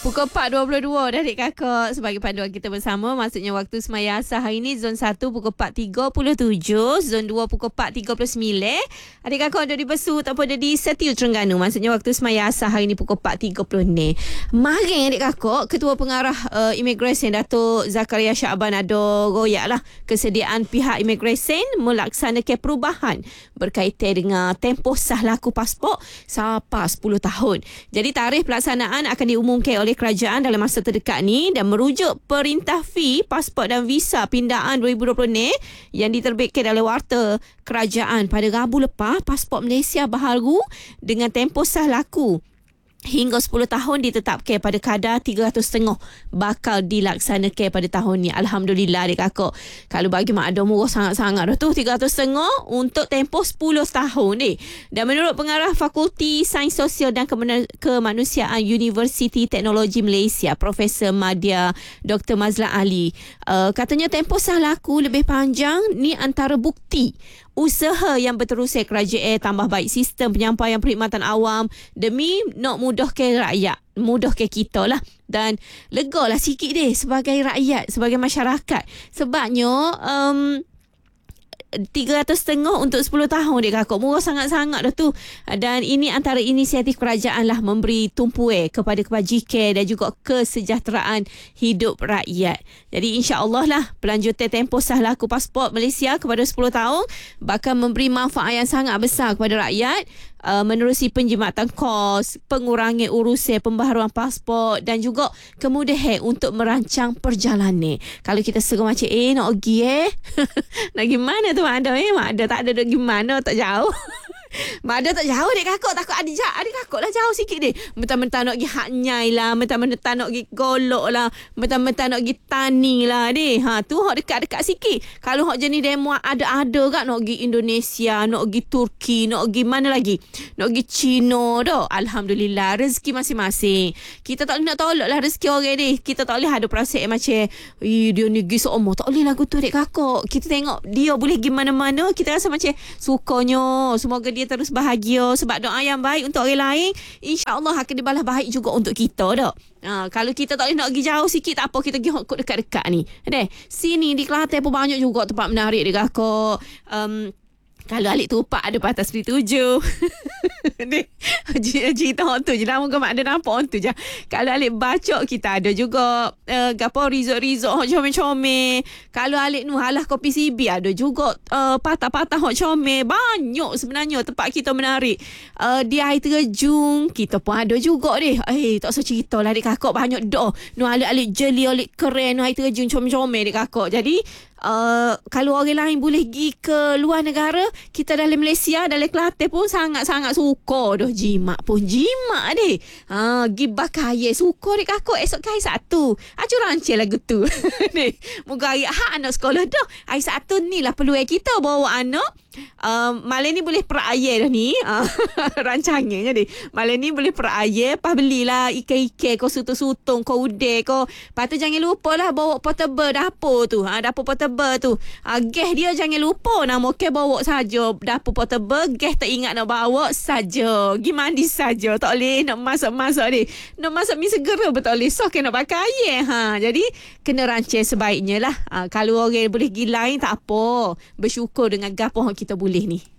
Pukul 4.22 dah adik kakak. Sebagai panduan kita bersama, maksudnya waktu semaya asar hari ni zon 1 pukul 4.37, zon 2 pukul 4.39. Adik kakak ada di Besu ataupun ada di Setiu Terengganu, maksudnya waktu semaya asar hari ni pukul 4.30 ni. Mari adik kakak, Ketua Pengarah Imigresen Datuk Zakaria Syaban ada royak lah kesediaan pihak Imigresen melaksanakan perubahan berkaitan dengan tempoh sah laku pasport sampai 10 tahun. Jadi tarikh pelaksanaan akan diumumkan oleh kerajaan dalam masa terdekat ni dan merujuk Perintah Fee Pasport dan Visa Pindaan 2020 ni yang diterbitkan oleh Warta Kerajaan pada Rabu lepas. Pasport Malaysia baharu dengan tempoh sah laku hingga 10 tahun ditetapkan pada kadar 300.5 bakal dilaksanakan pada tahun ni. Alhamdulillah adik kakak. Kalau bagi mak ada murah sangat-sangat dah tu 300.5 untuk tempoh 10 tahun ni. Dan menurut pengarah Fakulti Sains Sosial dan Kemanusiaan Universiti Teknologi Malaysia, Profesor Madya Dr. Mazlan Ali, katanya tempoh sah laku lebih panjang ni antara bukti usaha yang berterusan kerajaan tambah baik sistem penyampaian perkhidmatan awam demi nak mudahkan rakyat, mudahkan kita lah, dan lega lah sikit deh sebagai rakyat, sebagai masyarakat. Sebabnya 300.5 untuk 10 tahun dia kakak, murah sangat-sangat dah tu. Dan ini antara inisiatif kerajaan lah memberi tumpuan kepada kebajikan dan juga kesejahteraan hidup rakyat. Jadi insya-Allah lah pelanjutan tempoh sah laku pasport Malaysia kepada 10 tahun bakal memberi manfaat yang sangat besar kepada rakyat, menerusi penjimatan kos, pengurangan urusan pembaharuan pasport dan juga kemudahan untuk merancang perjalanan. Kalau kita seru macam nak pergi nak pergi mana tu mak ada mak ada tak ada nak pergi mana, tak jauh. Mak ada tak jauh dek kakak, takut adik kakak lah jauh sikit deh. Mentang-mentang nak pergi Hak Nyai lah, mentang-mentang nak pergi Golok lah, mentang-mentang nak pergi Tani lah deh. Tu hak dekat-dekat sikit. Kalau hak jenis demo ada kat nak pergi Indonesia, nak pergi Turki, nak pergi mana lagi, nak pergi China dah. Alhamdulillah rezeki masing-masing. Kita tak boleh nak tolak lah rezeki orang deh. Kita tak boleh ada perasaan macam dia ni pergi seumur. Tak boleh lagu tu dek kakak. Kita tengok dia boleh pergi mana-mana, kita rasa macam sukanya. Semoga dia terus bahagia sebab doa yang baik untuk orang lain insya-Allah akan dibalas baik juga untuk kita dah. Kalau kita tak boleh nak pergi jauh sikit, tak apa, kita pergi dekat-dekat ni. Sini di Kelantan pun banyak juga tempat menarik dia kakak. Kalau Alik Tupak ada patah seperti 7. Cerita orang tu je lah. Moga mak ada nampak orang tu je. Kalau Alik Bacok, kita ada juga resort-resort hok comel-comel. Kalau Alik Nuhalah Kopi CB, ada juga patah-patah hok comel. Banyak sebenarnya tempat kita menarik. Di air terjun kita pun ada juga deh. Tak usah cerita lah adik kakak, banyak dah. Alik jeli, alik keren, air terjun comel-comel adik kakak. Jadi kalau orang lain boleh pergi ke luar negara, kita dalam Malaysia, dalam Kelantan pun sangat-sangat suka dah. Jimat pun jimat deh. Pergi bakaya suka dek kakak. Esok hari Sabtu acu rancang lagu tu. Moga hari Ahad anak sekolah dah. Hari Sabtu ni lah peluang kita bawa anak. Malam ni boleh perayaan dah ni. Rancangannya deh. Malam ni boleh perayaan. Lepas belilah ikan-ikan kau sutong-sutong, kau udek kau. Lepas tu jangan lupa lah bawa portable dapur tu. Dapur portable tu. Gas dia jangan lupa. Nama okey bawa saja dapur portable. Gas tak ingat nak bawa saja. Pergi mandi saja. Tak boleh nak masak-masak ni. Nak masak mi segera pun tak boleh. So kena pakai air. Jadi kena rancang sebaiknya lah. Kalau orang boleh pergi lain tak apa. Bersyukur dengan gapo kita boleh ni.